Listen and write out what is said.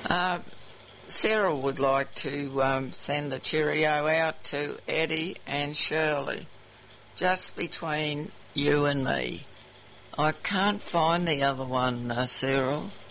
Uh, Sarah would like to send the cheerio out to Eddie and Shirley, just between you and me. I can't find the other one, Cyril.